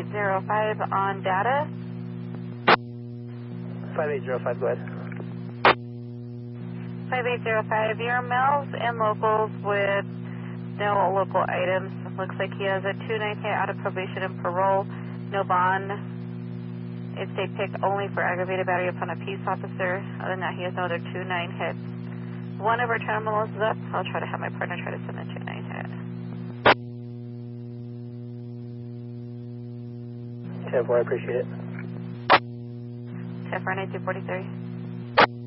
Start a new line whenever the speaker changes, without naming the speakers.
5805 on data.
5805, go ahead.
5805, your mails and locals with no local items. Looks like he has a 2-9 hit out of probation and parole, no bond. It's a pick only for aggravated battery upon a peace officer. Other than that, he has no other 2-9 hits. One of our terminals is up. I'll try to have my partner try to send a 2-9 hit.
10-4, I appreciate it.
10-4, 9243.